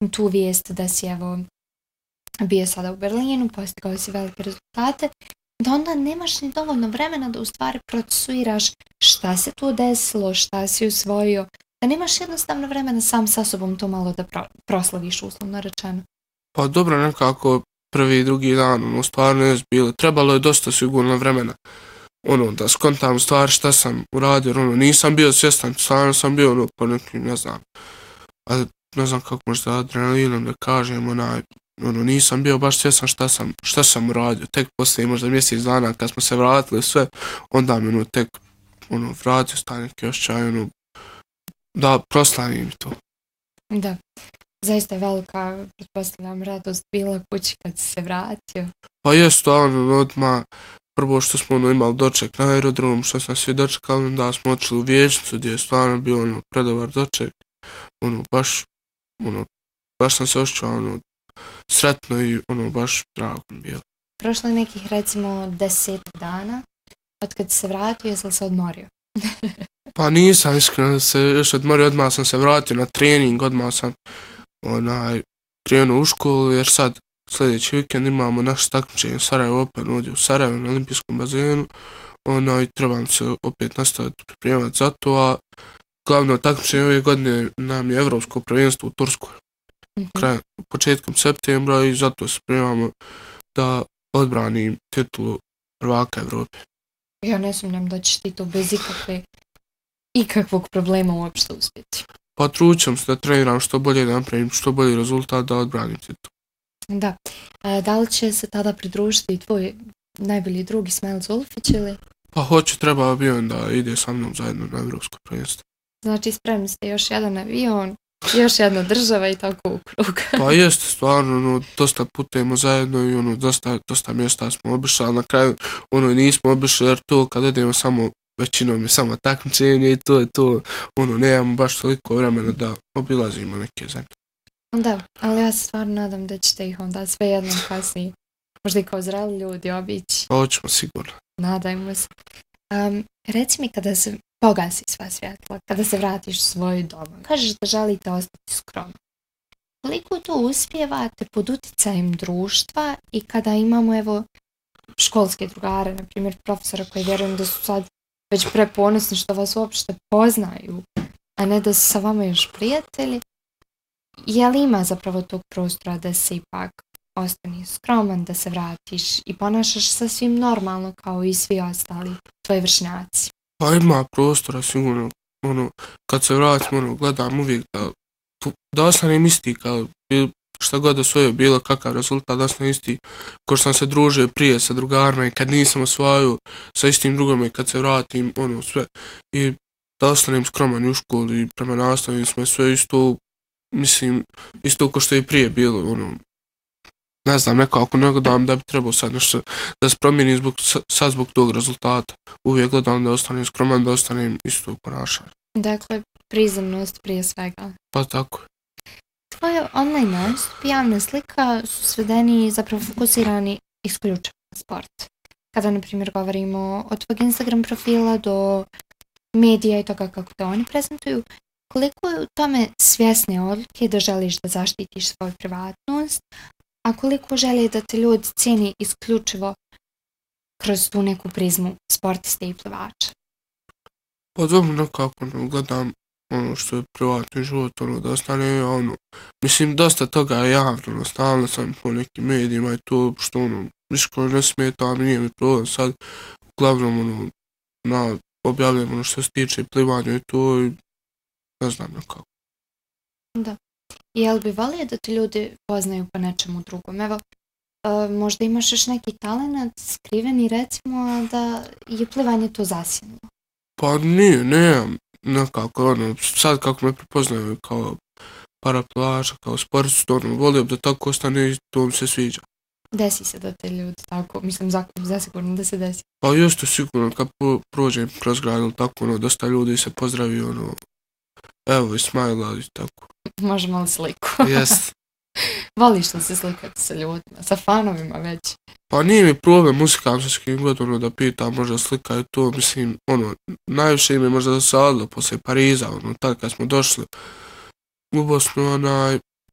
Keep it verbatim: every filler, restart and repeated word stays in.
tu vijest da si evo bio sada u Berlinu, postigao si velike rezultate, da onda nemaš ni dovoljno vremena da u stvari procesuiraš šta se tu desilo, šta si usvojio, da nemaš jednostavno vremena sam sa sobom to malo da pro, proslaviš, uslovno rečeno. Pa dobro, nekako prvi i drugi dan, ono, stvarno je bilo, trebalo je dosta sigurno vremena, ono, da skontam stvari šta sam uradio, ono, nisam bio svjestan, stvarno sam bio, ono, po nekim, ne znam, a ne znam kako možda adrenalinom da kažem, onaj, ono, nisam bio baš svjestan šta sam, šta sam uradio, tek poslije možda mjesec dana kad smo se vratili sve, onda mi, ono, tek, ono, vratio stan neki osjećaj, ono, da proslavim to. Da, zaista je velika, pretpostavljam, radost bila kući kad si se vratio. Pa je stvarno, odmah, prvo što smo ono, imali doček na aerodromu, što sam svi dočekali, onda smo otišli u vijećnicu gdje je stvarno bio ono, predobar doček, ono, baš, ono, baš sam se osjećao, ono, sretno i ono, baš drago mi bilo. Prošlo je nekih, recimo, deset dana, od kad si se vratio, jesi li se odmorio? Pa nisam iskreno se još odmorio, odmah sam se vratio na trening, odmah sam onaj, krenuo u školu, jer sad sljedeći vikend imamo naše takmičenje Sarajevo Open ovdje u Sarajevu na olimpijskom bazenu, onaj, trebam se opet nastaviti pripremati za to, a glavno takmičenje ove godine nam je Evropsko prvenstvo u Turskoj, mm-hmm. kraj, početkom septembra i zato se pripremamo da odbranim titulu prvaka Evrope. Ja ne sumnjam da ćeš ti to bez ikakve, ikakvog problema uopšte uspjeti. Pa trućam se da treniram što bolje, da napravim što bolji rezultat, da odbranim titul. Da. A, da li će se tada pridružiti tvoj najbolji drug Ismail Zulfić ili? Pa hoće, treba bi on da ide sa mnom zajedno na Evropsko prvenstvo. Znači spremni ste još jedan avion, još jedna država i tako u krug. Pa jeste, stvarno, ono, dosta putujemo zajedno i ono, dosta, dosta mjesta smo obišli, ali na kraju ono, nismo obišli jer to kad idemo samo, većinom je samo takmičenje i to je to, ono, nemamo baš toliko vremena da obilazimo neke zemlje. Da, ali ja se stvarno nadam da ćete ih onda sve jednom kasnije, možda i kao zreli ljudi obići. Pa hoćemo sigurno. Nadajmo se. Um, reci mi kada se pogasi sva svjetla, kada se vratiš u svoj dom, kažeš da želite ostati skromni. Koliko to uspijevate pod utjecajem društva i kada imamo evo školske drugare, na primjer profesora koji vjerujem da su sad već preponosni što vas uopšte poznaju, a ne da su sa vama još prijatelji, je li ima zapravo tog prostora da se ipak ostani skroman, da se vratiš i ponašaš sasvim normalno kao i svi ostali tvoji vršnjaci? Pa ima prostora sigurno, ono, kad se vratim, ono, gledam uvijek da, da ostanem isti, kao šta god osvojio bilo, kakav rezultat, da ostanem isti, ko što sam se družio prije sa drugarima i kad nisam osvojio sa istim drugom i kad se vratim, ono, sve, i da ostanem skroman u školi i prema nastavim smo sve isto, mislim, isto ko što je prije bilo, ono, ne znam, nekako ne gledam da bi trebao sad nešto da se promijeni zbog, sad zbog tog rezultata. Uvijek gledam da ostanem skroman, da ostanem isto ponašanje. Dakle, prizemnost prije svega. Pa tako. Tvoje online nastup i javna slika su svedeni, zapravo fokusirani isključivo na sport. Kada, na primjer, govorimo od tvojeg Instagram profila do medija i toga kako te oni prezentuju, koliko je u tome svjesne odluke da želiš da zaštitiš svoju privatnost, a koliko želi da te ljudi cijeni isključivo kroz tu neku prizmu sportiste i plivača? Pa dobro, nekako ono, gledam ono što je privatni život, ono, da ostane, ono, mislim, dosta toga je javno, ono, stalno sam po nekim medijima i to, što, ono, viško ne smeta, ali nije mi problem sad, uglavnom, ono, na, objavljam ono što se tiče plivanja i to, i ne znam nekako. Da. Jel bi volio da te ljudi poznaju po nečemu drugom? Evo, uh, možda imaš još neki talent skriveni, recimo, da je plivanje to zasjenulo? Pa nije, nemam nekako, ono, sad kako me prepoznaju kao paraplivača, kao sportistu, ono, volio da tako ostane i to mi se sviđa. Desi se da te ljudi tako, mislim, zasigurno da se desi. Pa jeste sigurno, kad prođem kroz grad ili tako, ono, dosta ljudi se pozdravi, ono, evo Ismaila i tako. Možemo li sliku? Jest. Voliš li se slikati sa ljudima, sa fanovima već? Pa nije mi problem, musikam se s kim god, ono, da pitam, možda slika i to, mislim, ono, najviše ime možda dosadilo poslije Pariza, ono, tad kad smo došli u Bosnu, onaj,